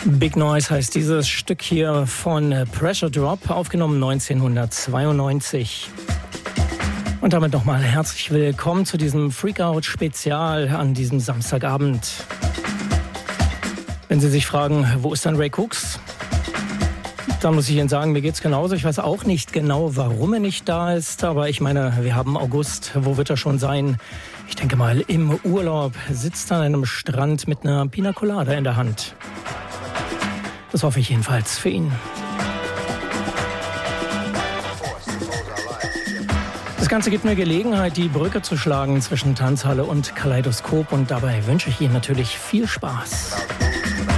Big Noise heißt dieses Stück hier von Pressure Drop, aufgenommen 1992. Und damit nochmal herzlich willkommen zu diesem Freakout-Spezial an diesem Samstagabend. Wenn Sie sich fragen, wo ist dann Ray Cooks? Dann muss ich Ihnen sagen, mir geht's genauso. Ich weiß auch nicht genau, warum er nicht da ist. Aber ich meine, wir haben August. Wo wird er schon sein? Ich denke mal, im Urlaub sitzt er an einem Strand mit einer Pina Colada in der Hand. Das hoffe ich jedenfalls für ihn. Das Ganze gibt mir Gelegenheit, die Brücke zu schlagen zwischen Tanzhalle und Kaleidoskop. Und dabei wünsche ich Ihnen natürlich viel Spaß.